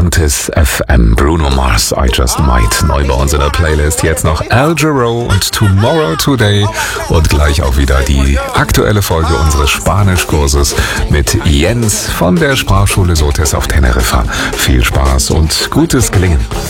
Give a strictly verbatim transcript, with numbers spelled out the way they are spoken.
Atlantis F M. Bruno Mars, I Just Might. Neu bei uns in der Playlist. Jetzt noch Al Jarreau und Tomorrow Today. Und gleich auch wieder die aktuelle Folge unseres Spanischkurses mit Jens von der Sprachschule Sotes auf Teneriffa. Viel Spaß und gutes Gelingen.